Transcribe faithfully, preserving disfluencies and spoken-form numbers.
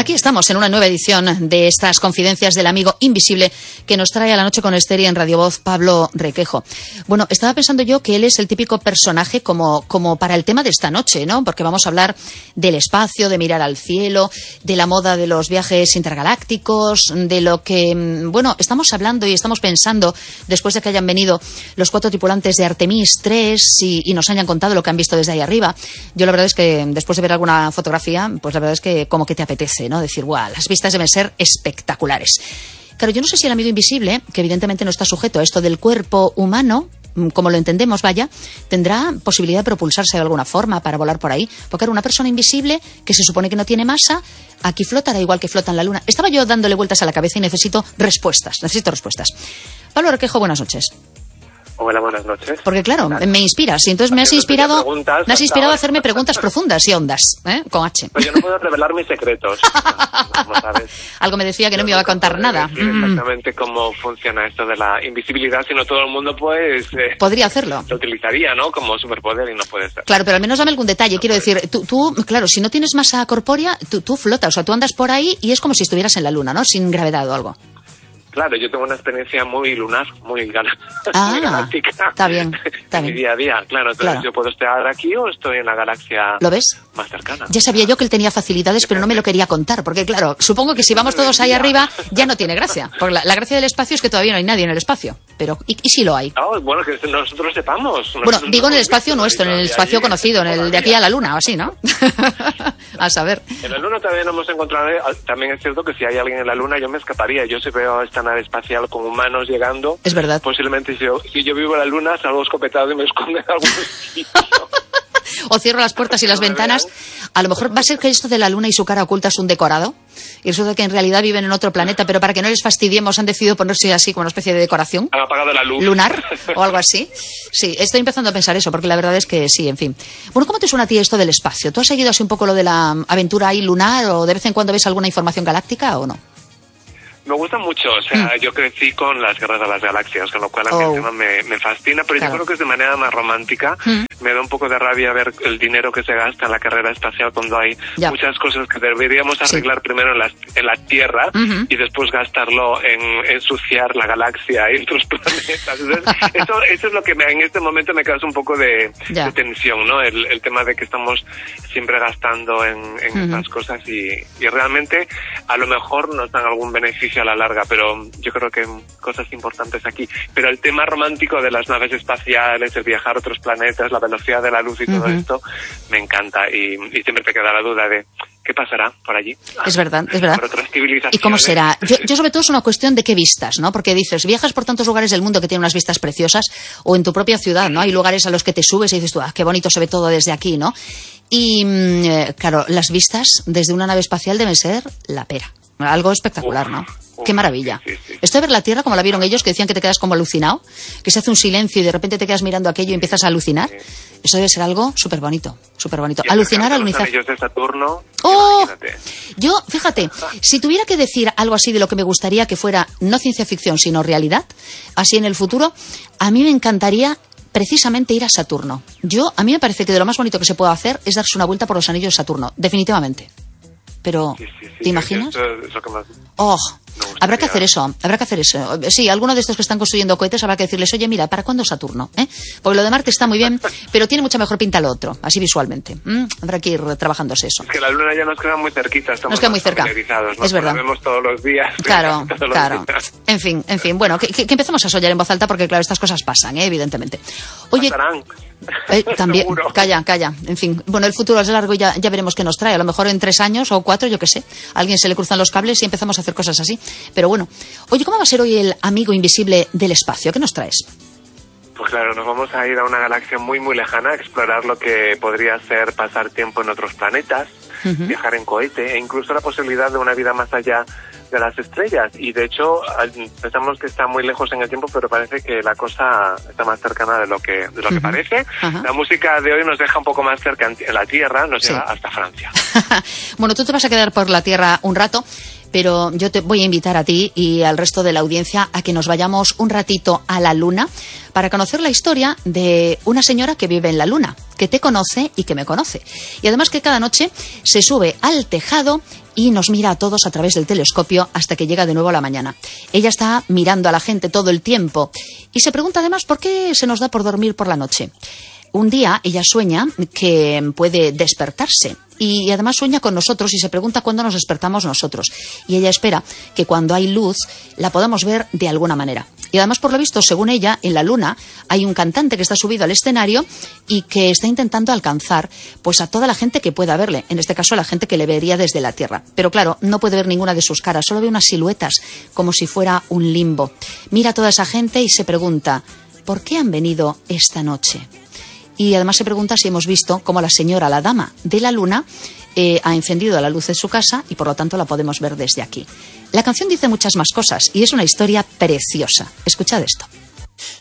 Aquí estamos en una nueva edición de estas confidencias del amigo invisible que nos trae a la noche con Esther y en Radio Voz Pablo Requejo. Bueno, estaba pensando yo que él es el típico personaje como, como para el tema de esta noche, ¿no? Porque vamos a hablar del espacio, de mirar al cielo, de la moda de los viajes intergalácticos, de lo que, bueno, estamos hablando y estamos pensando después de que hayan venido los cuatro tripulantes de Artemis tres y, y nos hayan contado lo que han visto desde ahí arriba. Yo la verdad es que después de ver alguna fotografía, pues la verdad es que como que te apetece, ¿no? Decir, guau, las vistas deben ser espectaculares. Claro, yo no sé si el amigo invisible, que evidentemente no está sujeto a esto del cuerpo humano, como lo entendemos, vaya, tendrá posibilidad de propulsarse de alguna forma para volar por ahí. Porque era una persona invisible que se supone que no tiene masa, aquí flotará igual que flota en la luna. Estaba yo dándole vueltas a la cabeza y necesito respuestas, necesito respuestas. Pablo Requejo, buenas noches. Hola, buenas noches. Porque claro, me inspiras y entonces me has inspirado, me has inspirado a hacerme preguntas profundas y hondas, ¿eh? Con H. Pero yo no puedo revelar mis secretos, como sabes. Algo me decía que no me iba a contar nada. Decir exactamente cómo funciona esto de la invisibilidad, si no todo el mundo pues eh, podría hacerlo. Lo utilizaría, ¿no? Como superpoder y no puede ser. Claro, pero al menos dame algún detalle. No Quiero decir, tú, tú, claro, si no tienes masa corpórea, tú, tú flotas, o sea, tú andas por ahí y es como si estuvieras en la luna, ¿no? Sin gravedad o algo. Claro, yo tengo una experiencia muy lunar, muy, gal ah, muy galáctica. Está bien, está bien. Mi día a día, claro. Entonces claro. Yo puedo estar aquí o estoy en la galaxia ¿Lo ves? Más cercana. Ya sabía yo que él tenía facilidades, pero no me lo quería contar. Porque claro, supongo que si vamos todos ahí arriba ya no tiene gracia. Porque la, la gracia del espacio es que todavía no hay nadie en el espacio. Pero, ¿y, y si lo hay? Oh, bueno, que nosotros sepamos. Nosotros bueno, digo en el espacio nuestro, en el espacio conocido, en el de aquí a la luna, o así, ¿no? A saber. En la luna todavía no hemos encontrado. También es cierto que si hay alguien en la luna yo me escaparía. Yo si veo esta nave espacial con humanos llegando, es verdad. Posiblemente si yo, si yo vivo en la luna salgo escopetado y me escondo en algún sitio. O cierro las puertas y las ventanas. A lo mejor va a ser que esto de la luna y su cara oculta es un decorado. Y resulta que en realidad viven en otro planeta, pero para que no les fastidiemos han decidido ponerse así como una especie de decoración. Han apagado la luz. Lunar o algo así. Sí, estoy empezando a pensar eso, porque la verdad es que sí, en fin. Bueno, ¿cómo te suena a ti esto del espacio? ¿Tú has seguido así un poco lo de la aventura ahí lunar o de vez en cuando ves alguna información galáctica o no? Me gusta mucho, o sea, mm. yo crecí con las guerras de las galaxias, con lo cual a mí oh. el tema me, me fascina, pero claro. Yo creo que es de manera más romántica. Mm. Me da un poco de rabia ver el dinero que se gasta en la carrera espacial cuando hay ya. muchas cosas que deberíamos arreglar sí. primero en la, en la Tierra uh-huh. y después gastarlo en ensuciar la galaxia y otros planetas. Entonces, eso, eso es lo que me, en este momento me causa un poco de, de tensión, ¿no? El, el tema de que estamos siempre gastando en, en uh-huh. estas cosas y, y realmente a lo mejor nos dan algún beneficio a la larga, pero yo creo que cosas importantes aquí. Pero el tema romántico de las naves espaciales, el viajar a otros planetas, la velocidad de la luz y todo uh-huh. esto, me encanta y, y siempre te queda la duda de ¿qué pasará por allí? Es verdad, es verdad. Por otras civilizaciones. ¿Y cómo será? Yo, yo sobre todo es una cuestión de qué vistas, ¿no? Porque dices, viajas por tantos lugares del mundo que tienen unas vistas preciosas o en tu propia ciudad, ¿no? Hay lugares a los que te subes y dices tú, ah, qué bonito se ve todo desde aquí, ¿no? Y, eh, claro, las vistas desde una nave espacial deben ser la pera. Algo espectacular, uf, ¿no? Uf, Qué maravilla. Sí, sí, sí. Esto de ver la Tierra, como la vieron ellos, que decían que te quedas como alucinado, que se hace un silencio y de repente te quedas mirando aquello y empiezas a alucinar. Sí. Eso debe ser algo súper bonito, súper bonito. Y alucinar, alunizar. Los anillos de Saturno, ¡oh! Imagínate. Yo, fíjate, si tuviera que decir algo así de lo que me gustaría que fuera no ciencia ficción, sino realidad, así en el futuro, a mí me encantaría precisamente ir a Saturno. Yo, a mí me parece que de lo más bonito que se puede hacer es darse una vuelta por los anillos de Saturno, definitivamente. Pero, sí, sí, sí, ¿te imaginas? Eso, eso que más oh, habrá que hacer eso, habrá que hacer eso. Sí, alguno de estos que están construyendo cohetes habrá que decirles, oye, mira, ¿para cuándo Saturno? ¿Eh? Porque lo de Marte está muy bien, pero tiene mucha mejor pinta lo otro, así visualmente. ¿Mm? Habrá que ir trabajándose eso. Es que la Luna ya nos queda muy cerquita, estamos nos queda muy cerca. ¿no? Es verdad. Lo vemos todos los días. Claro, todos claro. Los días. En fin, en fin. Bueno, que, que, que empecemos a sollar en voz alta porque, claro, estas cosas pasan, ¿eh? Evidentemente. Oye. Pasarán. Eh, también, calla, calla. En fin, bueno, el futuro es largo y ya, ya veremos qué nos trae. A lo mejor en tres años o cuatro, yo qué sé, a alguien se le cruzan los cables y empezamos a hacer cosas así. Pero bueno, oye, ¿cómo va a ser hoy el amigo invisible del espacio? ¿Qué nos traes? Pues claro, nos vamos a ir a una galaxia muy, muy lejana, a explorar lo que podría ser pasar tiempo en otros planetas, uh-huh. viajar en cohete e incluso la posibilidad de una vida más allá de las estrellas. Y de hecho pensamos que está muy lejos en el tiempo, pero parece que la cosa está más cercana de lo que de lo uh-huh. que parece. Uh-huh. La música de hoy nos deja un poco más cerca en la Tierra, nos sí. lleva hasta Francia. Bueno, tú te vas a quedar por la Tierra un rato, pero yo te voy a invitar a ti y al resto de la audiencia a que nos vayamos un ratito a la Luna para conocer la historia de una señora que vive en la Luna, que te conoce y que me conoce. Y además que cada noche se sube al tejado y nos mira a todos a través del telescopio hasta que llega de nuevo a la mañana. Ella está mirando a la gente todo el tiempo y se pregunta además por qué se nos da por dormir por la noche. Un día ella sueña que puede despertarse y además sueña con nosotros y se pregunta cuándo nos despertamos nosotros. Y ella espera que cuando hay luz la podamos ver de alguna manera. Y además, por lo visto, según ella, en la luna hay un cantante que está subido al escenario y que está intentando alcanzar pues a toda la gente que pueda verle. En este caso, a la gente que le vería desde la Tierra. Pero claro, no puede ver ninguna de sus caras, solo ve unas siluetas, como si fuera un limbo. Mira a toda esa gente y se pregunta, ¿por qué han venido esta noche? Y además se pregunta si hemos visto cómo la señora, la dama de la luna, eh, ha encendido la luz de su casa y por lo tanto la podemos ver desde aquí. La canción dice muchas más cosas y es una historia preciosa. Escuchad esto.